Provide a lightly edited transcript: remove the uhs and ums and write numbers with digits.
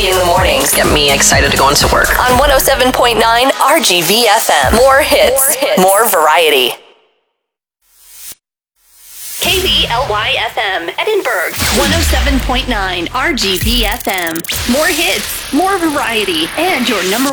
Nikki in the mornings. Get me excited to go into work. On 107.9 RGV FM. More hits, more variety. KBLY FM, Edinburgh. 107.9 RGV FM. More hits, more variety, and your number